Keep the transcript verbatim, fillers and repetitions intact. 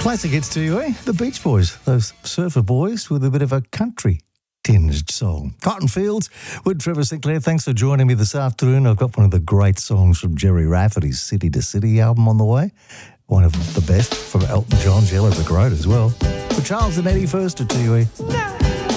Classic hits to you, eh? The Beach Boys, those surfer boys with a bit of a country tinged song. Cotton Fields with Trevor Sinclair. Thanks for joining me this afternoon. I've got one of the great songs from Jerry Rafferty's City to City album on the way. One of the best from Elton John's Yellow Brick Road as well. For Charles and Eddie first at T U E.